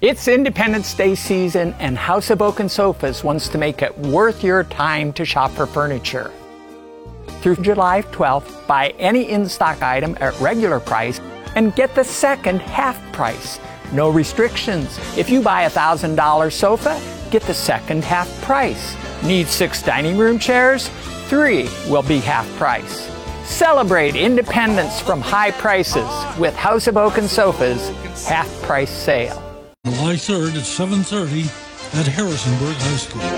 It's Independence Day season, and House of Oak and Sofas wants to make it worth your time to shop for furniture. Through July 12th, buy any in-stock item at regular price and get the second half price. No restrictions. If you buy a $1,000 sofa, get the second half price. Need 6 dining room chairs? 3 will be half price. Celebrate independence from high prices with House of Oak and Sofas half price sale. July 3rd at 7:30 at Harrisonburg High School.